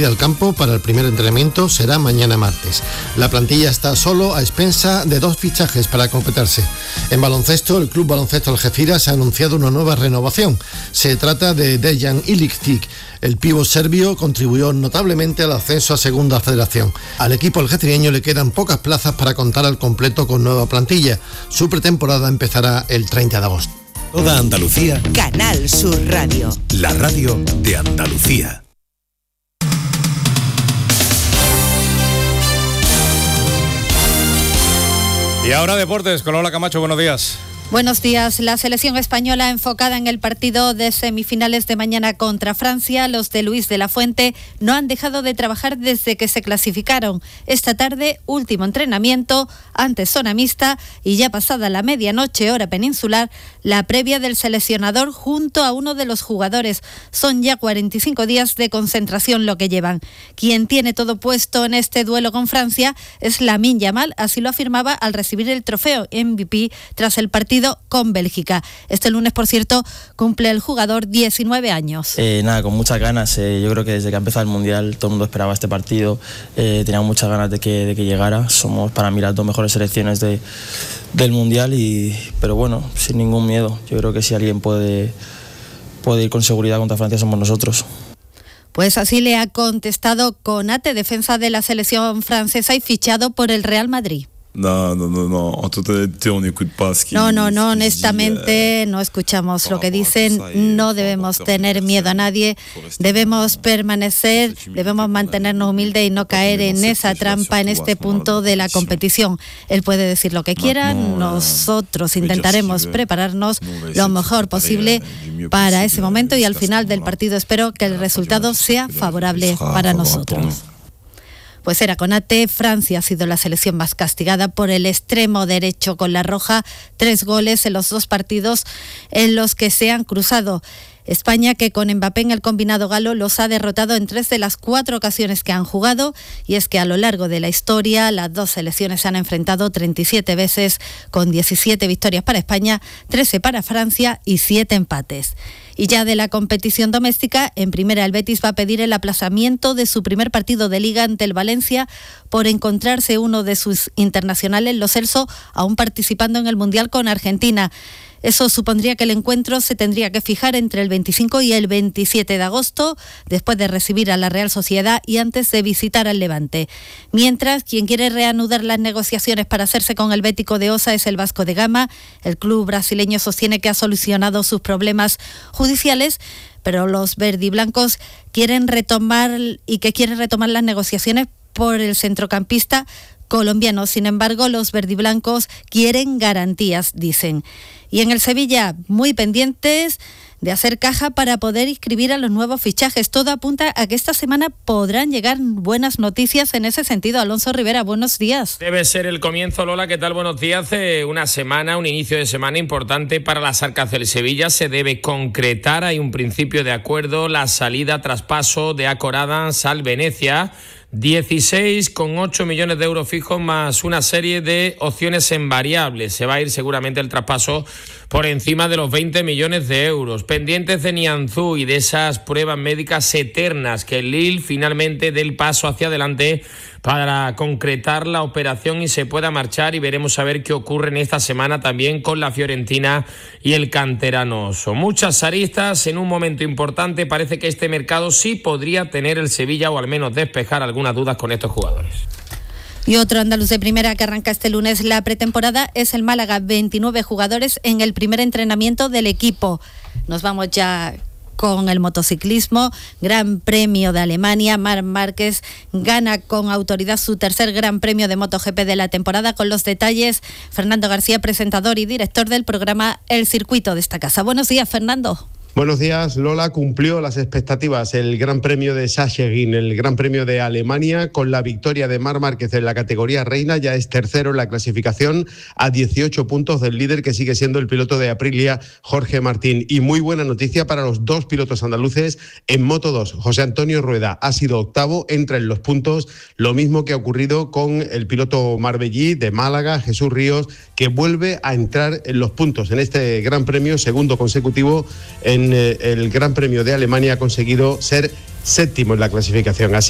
salida al campo para el primer entrenamiento será mañana martes. La plantilla está solo a expensa de 2 fichajes para completarse. En baloncesto, el Club Baloncesto Algeciras ha anunciado una nueva renovación. Se trata de Dejan Iličić. El pívot serbio contribuyó notablemente al ascenso a Segunda Federación. Al equipo algecireño le quedan pocas plazas para contar al completo con nueva plantilla. Su pretemporada empezará el 30 de agosto. Toda Andalucía. Canal Sur Radio. La radio de Andalucía. Y ahora deportes, con Lola Camacho, buenos días. Buenos días. La selección española enfocada en el partido de semifinales de mañana contra Francia. Los de Luis de la Fuente no han dejado de trabajar desde que se clasificaron. Esta tarde, último entrenamiento, antes zona mixta y ya pasada la medianoche, hora peninsular, la previa del seleccionador junto a uno de los jugadores. Son ya 45 días de concentración lo que llevan. Quien tiene todo puesto en este duelo con Francia es Lamine Yamal, así lo afirmaba al recibir el trofeo MVP tras el partido con Bélgica. Este lunes, por cierto, cumple el jugador 19 años. Con muchas ganas. Yo creo que desde que ha empezado el Mundial todo el mundo esperaba este partido. Tenía muchas ganas de que llegara. Somos para mí las 2 mejores selecciones del Mundial, pero bueno, sin ningún miedo. Yo creo que si alguien puede ir con seguridad contra Francia somos nosotros. Pues así le ha contestado Konate, defensa de la selección francesa y fichado por el Real Madrid. No, honestamente no escuchamos lo que dicen, no debemos tener miedo a nadie, debemos permanecer, debemos mantenernos humildes y no caer en esa trampa en este punto de la competición. Él puede decir lo que quiera, nosotros intentaremos prepararnos lo mejor posible para ese momento y al final del partido espero que el resultado sea favorable para nosotros. Pues era Konate. Francia ha sido la selección más castigada por el extremo derecho con la roja, 3 goles en los 2 partidos en los que se han cruzado. España, que con Mbappé en el combinado galo los ha derrotado en 3 de las 4 ocasiones que han jugado, y es que a lo largo de la historia las 2 selecciones se han enfrentado 37 veces, con 17 victorias para España, 13 para Francia y 7 empates. Y ya de la competición doméstica, en primera el Betis va a pedir el aplazamiento de su primer partido de Liga ante el Valencia por encontrarse uno de sus internacionales, Lo Celso, aún participando en el Mundial con Argentina. Eso supondría que el encuentro se tendría que fijar entre el 25 y el 27 de agosto, después de recibir a la Real Sociedad y antes de visitar al Levante. Mientras, quien quiere reanudar las negociaciones para hacerse con el bético de Osa es el Vasco de Gama. El club brasileño sostiene que ha solucionado sus problemas judiciales, pero los verdiblancos quieren retomar las negociaciones por el centrocampista colombiano. Sin embargo, los verdiblancos quieren garantías, dicen. Y en el Sevilla, muy pendientes de hacer caja para poder inscribir a los nuevos fichajes. Todo apunta a que esta semana podrán llegar buenas noticias en ese sentido. Alonso Rivera, buenos días. Debe ser el comienzo, Lola, ¿qué tal? Buenos días. Un inicio de semana importante para las arcas del Sevilla. Se debe concretar, hay un principio de acuerdo, la salida traspaso de Acor Adams al Venecia. 16,8 millones de euros fijos más una serie de opciones en variables. Se va a ir seguramente el traspaso por encima de los 20 millones de euros. Pendientes de Nianzú y de esas pruebas médicas eternas, que el Lille finalmente dé el paso hacia adelante para concretar la operación y se pueda marchar, y veremos a ver qué ocurre en esta semana también con la Fiorentina y el canterano. Son muchas aristas en un momento importante. Parece que este mercado sí podría tener el Sevilla, o al menos despejar algunas dudas con estos jugadores. Y otro andaluz de primera que arranca este lunes la pretemporada es el Málaga. 29 jugadores en el primer entrenamiento del equipo. Nos vamos ya con el motociclismo. Gran Premio de Alemania. Marc Márquez gana con autoridad su tercer Gran Premio de MotoGP de la temporada. Con los detalles, Fernando García, presentador y director del programa El Circuito de esta casa. Buenos días, Fernando. Buenos días, Lola. Cumplió las expectativas el Gran Premio de Sachsenring, el Gran Premio de Alemania, con la victoria de Marc Márquez en la categoría reina. Ya es tercero en la clasificación, a 18 puntos del líder, que sigue siendo el piloto de Aprilia, Jorge Martín. Y muy buena noticia para los 2 pilotos andaluces en Moto2. José Antonio Rueda ha sido octavo, entra en los puntos, lo mismo que ha ocurrido con el piloto marbellí de Málaga, Jesús Ríos, que vuelve a entrar en los puntos en este Gran Premio, segundo consecutivo en el Gran Premio de Alemania. Ha conseguido ser séptimo en la clasificación. Así